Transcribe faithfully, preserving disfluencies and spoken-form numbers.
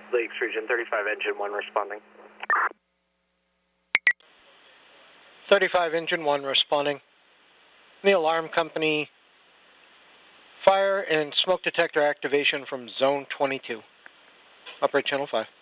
Lakes Region thirty-five, engine one responding. thirty-five, engine one responding. The alarm company, fire and smoke detector activation from zone twenty-two. Operate channel five.